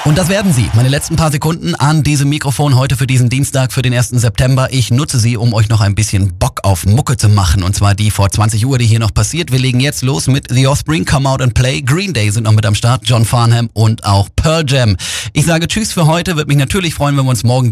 Und das werden Sie. Meine letzten paar Sekunden an diesem Mikrofon heute für diesen Dienstag, für den 1. September. Ich nutze sie, um euch noch ein bisschen Bock auf Mucke zu machen. Und zwar die vor 20 Uhr, die hier noch passiert. Wir legen jetzt los mit The Offspring, Come Out and Play. Green Day sind noch mit am Start, John Farnham und auch Pearl Jam. Ich sage Tschüss für heute. Würde mich natürlich freuen, wenn wir uns morgen